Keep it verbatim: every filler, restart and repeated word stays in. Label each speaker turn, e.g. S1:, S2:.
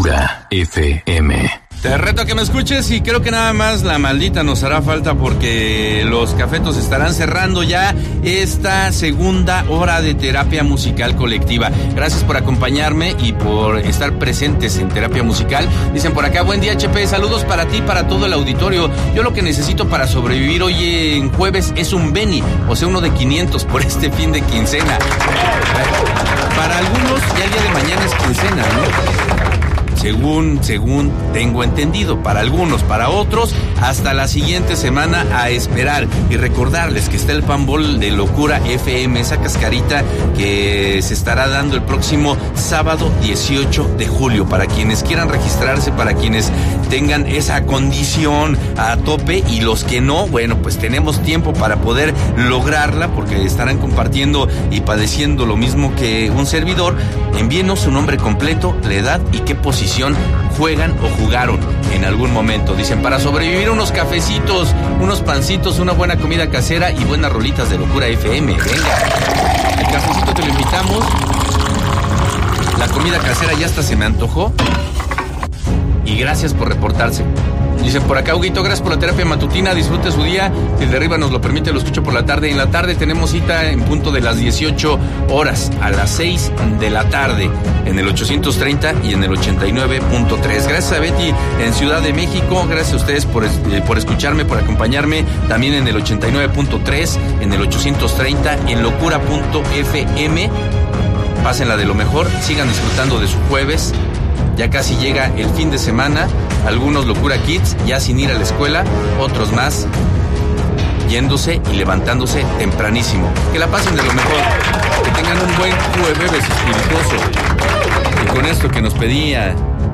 S1: Locura F M.
S2: Te reto a que me escuches y creo que nada más la maldita nos hará falta porque los cafetos estarán cerrando ya esta segunda hora de terapia musical colectiva. Gracias por acompañarme y por estar presentes en terapia musical. Dicen por acá, buen día H P, saludos para ti, para todo el auditorio. Yo lo que necesito para sobrevivir hoy en jueves es un Beni, o sea uno de quinientos por este fin de quincena. Para algunos ya el día de mañana es quincena, ¿no? Según, según tengo entendido, para algunos, para otros, hasta la siguiente semana a esperar. Y recordarles que está el Fanball de Locura F M, esa cascarita que se estará dando el próximo sábado dieciocho de julio. Para quienes quieran registrarse, para quienes tengan esa condición a tope y los que no, bueno, pues tenemos tiempo para poder lograrla porque estarán compartiendo y padeciendo lo mismo que un servidor. Envíenos su nombre completo, la edad y qué posición juegan o jugaron en algún momento. Dicen, para sobrevivir unos cafecitos, unos pancitos, una buena comida casera y buenas rolitas de Locura F M. Venga, el cafecito te lo invitamos. La comida casera ya hasta se me antojó. Y gracias por reportarse. Dicen por acá, Huguito, gracias por la terapia matutina, disfrute su día, si el de arriba nos lo permite, lo escucho por la tarde. En la tarde tenemos cita en punto de las dieciocho horas, a las seis de la tarde, en el ochocientos treinta y en el ochenta y nueve punto tres. Gracias a Betty en Ciudad de México, gracias a ustedes por, eh, por escucharme, por acompañarme, también en el ochenta y nueve punto tres, en el ochocientos treinta, en locura punto f m. Pásenla de lo mejor, sigan disfrutando de su jueves. Ya casi llega el fin de semana, algunos Locura Kids ya sin ir a la escuela, otros más yéndose y levantándose tempranísimo. Que la pasen de lo mejor, que tengan un buen jueves espirituoso. Y con esto que nos pedía